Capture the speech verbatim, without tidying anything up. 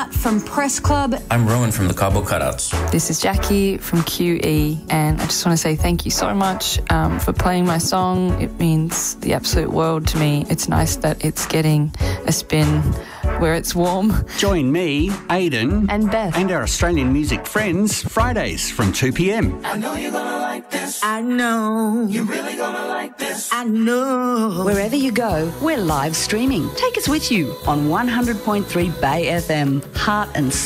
Matt from Press Club. I'm Rowan from the Cabo Cutouts. This is Jackie from Q E, and I just want to say thank you so much um, for playing my song. It means the absolute world to me. It's nice that it's getting a spin where it's warm. Join me, Aidan, and Beth, and our Australian music friends, Fridays from two p.m. I know you're gonna like this. I know. You're really gonna like this. I know. Wherever you go, we're live streaming. Take us with you on one hundred point three Bay F M. Heart and